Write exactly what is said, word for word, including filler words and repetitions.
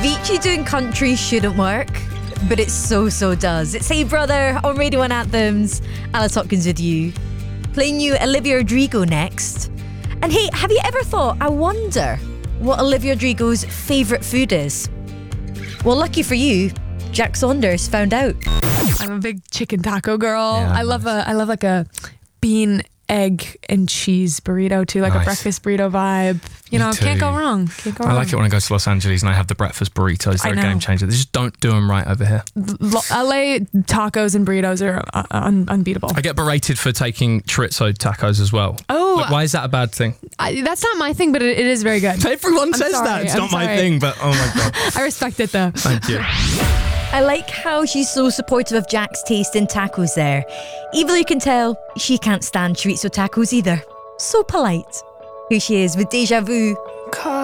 Avicii doing country shouldn't work, but it so, so does. It's Hey Brother on Radio one Anthems. Alice Hopkins with you. Playing you Olivia Rodrigo next. And hey, have you ever thought, I wonder what Olivia Rodrigo's favourite food is? Well, lucky for you, Jack Saunders found out. I'm a big chicken taco girl. Yeah, I love nice. a I love like a bean, egg, and cheese burrito too, like Nice. a breakfast burrito vibe. You Me know, can't go too. wrong. Can't go I wrong. like it when I go to Los Angeles and I have the breakfast burritos. They're I a know. game changer. They just don't do them right over here. Lo- L A tacos and burritos are uh, un- unbeatable. I get berated for taking chorizo tacos as well. Oh. Like, why is that a bad thing? I, that's not my thing, but it, it is very good. Everyone I'm says sorry, that. It's I'm not my sorry. thing, but oh my God. I respect it though. Thank you. I like how she's so supportive of Jack's taste in tacos there. Even though you can tell she can't stand chorizo tacos either. So polite. Here she is with Deja Vu.